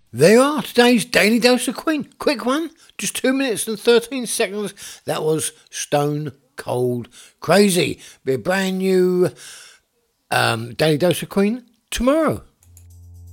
There you are, today's Daily Dose of Queen. Quick one, just 2 minutes and 13 seconds. That was Stone Cold Crazy. Be a brand new Daily Dose of Queen tomorrow.